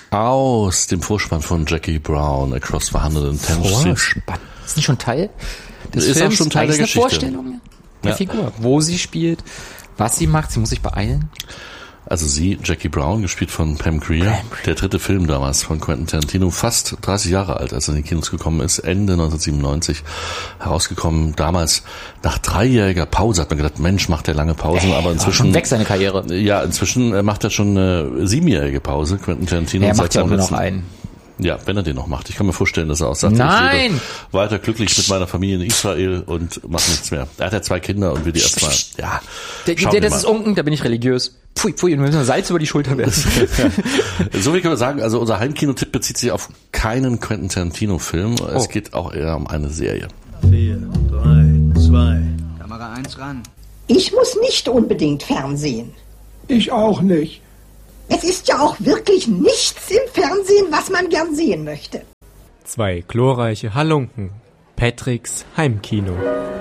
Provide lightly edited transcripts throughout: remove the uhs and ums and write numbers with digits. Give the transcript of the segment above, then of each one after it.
Aus dem Vorspann von Jackie Brown, Across the 110th Street. Vorspann. Ist nicht schon Teil des Ist Films? auch schon Teil der Geschichte. Eine Vorstellung der Figur, wo sie spielt, was sie macht. Sie muss sich beeilen. Also sie, Jackie Brown, gespielt von Pam Grier, der dritte Film damals von Quentin Tarantino, fast 30 Jahre alt, als er in die Kinos gekommen ist, Ende 1997 herausgekommen. Damals, nach 3-jähriger Pause, hat man gedacht, Mensch, macht der lange Pausen, aber inzwischen... Schon weg seine Karriere. Ja, inzwischen macht er schon eine 7-jährige Pause, Quentin Tarantino. Er macht ja auch nur noch einen. Ja, wenn er den noch macht. Ich kann mir vorstellen, dass er auch sagt, Nein! ich lebe weiter glücklich mit meiner Familie in Israel und mache nichts mehr. Er hat ja 2 Kinder und will die erstmal, ja. Das ist Unken, da bin ich religiös. Pfui, und wir müssen Salz über die Schulter werfen. So wie können wir sagen, also unser Heimkino-Tipp bezieht sich auf keinen Quentin Tarantino-Film. Es geht auch eher um eine Serie. 4, 3, 2. Kamera 1 ran. Ich muss nicht unbedingt Fernsehen. Ich auch nicht. Es ist ja auch wirklich nichts im Fernsehen, was man gern sehen möchte. 2 glorreiche Halunken. Patricks Heimkino.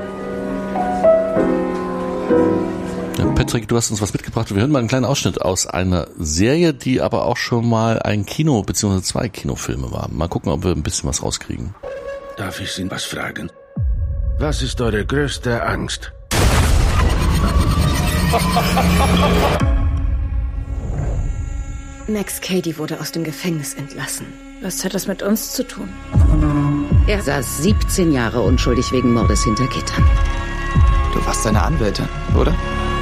Ja, Patrick, du hast uns was mitgebracht. Wir hören mal einen kleinen Ausschnitt aus einer Serie, die aber auch schon mal ein Kino- bzw. 2 Kinofilme war. Mal gucken, ob wir ein bisschen was rauskriegen. Darf ich Sie was fragen? Was ist eure größte Angst? Max Cady wurde aus dem Gefängnis entlassen. Was hat das mit uns zu tun? Er saß 17 Jahre unschuldig wegen Mordes hinter Gittern. Du warst seine Anwältin, oder?